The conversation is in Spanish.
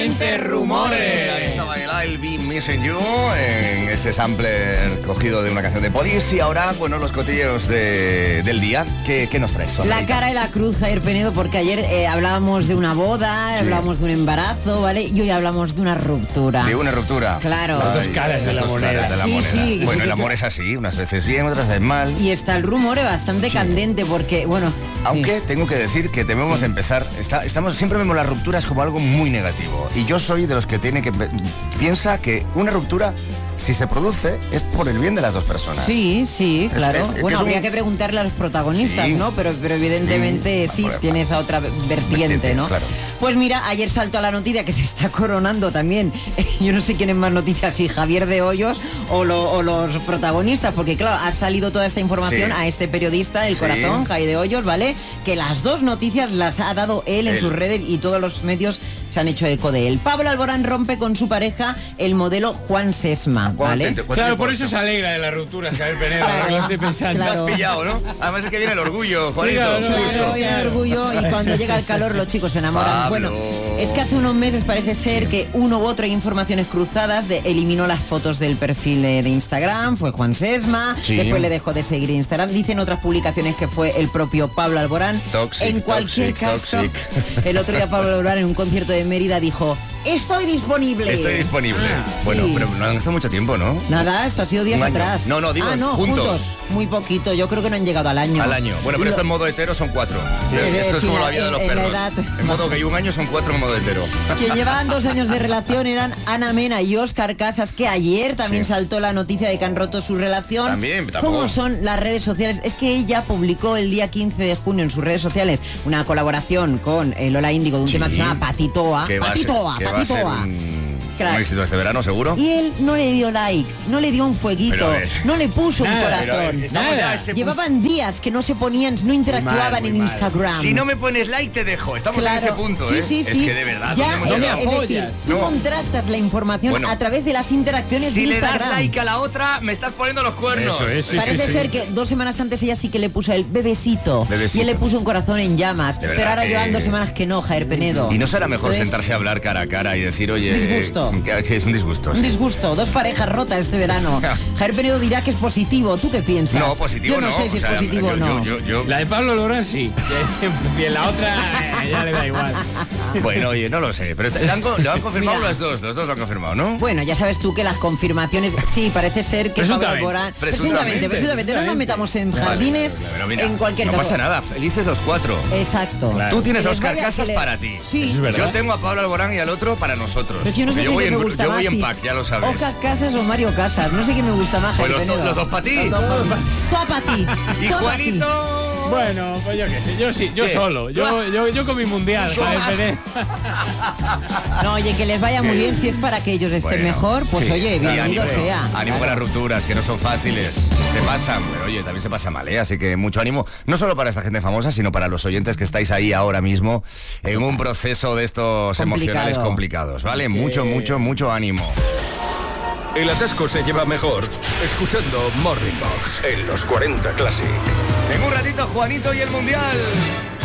Fuentes Rumores. Ahí estaba el I'll Be Missing You en ese sampler cogido de una canción de Police. Y ahora, bueno, los cotilleos del día. ¿Qué nos traes? La cara y la cruz, Javier Penedo, porque ayer hablábamos de una boda, hablábamos de un embarazo, ¿vale? Y hoy hablamos de una ruptura. De una ruptura. Claro. Las dos caras de la moneda. Sí, bueno, el amor es así, unas veces bien, otras veces mal. Y está el rumor bastante candente porque, bueno... Aunque tengo que decir que debemos empezar... siempre vemos las rupturas como algo muy negativo. Y yo soy de los que piensa que una ruptura, si se produce, es por el bien de las dos personas. Sí, claro. Bueno, habría que preguntarle a los protagonistas, ¿no? Pero evidentemente tiene esa otra vertiente, ¿no? Claro. Pues mira, ayer saltó a la noticia que se está coronando también. Yo no sé quién es más noticias, si Javier de Hoyos o los protagonistas, porque claro, ha salido toda esta información a este periodista del Corazón, Javier de Hoyos, ¿vale? Que las dos noticias las ha dado él en sus redes y todos los medios se han hecho eco de él. Pablo Alborán rompe con su pareja, el modelo Juan Sesma, ¿vale? Claro, por eso se alegra de la ruptura, Javier Penedo, ahora lo estoy pensando. Lo has pillado, ¿no? Además es que viene el orgullo, Juanito. Claro, viene el orgullo y cuando llega el calor los chicos se enamoran. Pablo. Bueno, es que hace unos meses parece ser que uno u otro hay informaciones cruzadas eliminó las fotos del perfil de Instagram, fue Juan Sesma, después le dejó de seguir Instagram. Dicen otras publicaciones que fue el propio Pablo Alborán. En cualquier caso, el otro día Pablo Alborán en un concierto de Mérida dijo: estoy disponible. Bueno, pero no han gastado mucho tiempo, ¿no? Nada, esto ha sido días atrás. No, digo, juntos. Muy poquito, yo creo que no han llegado al año. Bueno, pero esto en modo hetero son 4. Esto es como la vida de los perros. En modo gay un año son 4 en modo hetero. Quien llevaban 2 años de relación eran Ana Mena y Óscar Casas, que ayer también saltó la noticia de que han roto su relación. También. ¿Cómo son las redes sociales? Es que ella publicó el día 15 de junio en sus redes sociales una colaboración con Lola Índigo de un tema que se llama Patitoa. Patitoa. Un éxito este verano, seguro. Y él no le dio like, no le dio un fueguito, no le puso un corazón. Llevaban días que no se ponían, no interactuaban en Instagram. Si no me pones like, te dejo. Estamos en ese punto, Sí. Es que de verdad. Tú contrastas la información a través de las interacciones de Instagram. Si le das like a la otra, me estás poniendo los cuernos. Parece ser que 2 semanas antes ella sí que le puso el bebecito. Y él le puso un corazón en llamas. Pero ahora llevan 2 semanas que no, Javier Penedo. ¿Y no será mejor sentarse a hablar cara a cara y decir, oye... Disgusto. Sí, es un disgusto. Un disgusto, 2 parejas rotas este verano. Javier Penedo dirá que es positivo. ¿Tú qué piensas? No, positivo yo no sé si es positivo o no. La de Pablo Alborán sí. Y en la otra ya le da igual. Bueno, oye, no lo sé. Pero lo han confirmado los dos lo han confirmado, ¿no? Bueno, ya sabes tú que las confirmaciones... Sí, parece ser que Pablo Alborán... Presuntamente. No nos metamos en jardines, mira, en cualquier caso. No pasa nada, felices los 4. Exacto. Claro. Tú tienes a Óscar Casas para ti. Sí. Yo tengo a Pablo Alborán y al otro para nosotros. Pero yo no sé si me gusta yo más. voy en pack, ya lo sabes. Óscar Casas o Mario Casas. No sé qué me gusta más. Pues los dos para ti. Todo para ti. Y Juanito... Bueno, pues yo qué sé, yo solo, yo con mi mundial, Javier. No, oye, que les vaya muy bien, si es para que ellos estén mejor, pues oye, bienvenido sea. Ánimo con las rupturas, que no son fáciles, se pasan, pero oye, también se pasa mal, así que mucho ánimo, no solo para esta gente famosa, sino para los oyentes que estáis ahí ahora mismo en un proceso de estos emocionales complicados, ¿vale? Mucho ánimo. El atasco se lleva mejor escuchando Morning Box en los 40 Classic. En un ratito, Juanito y el Mundial.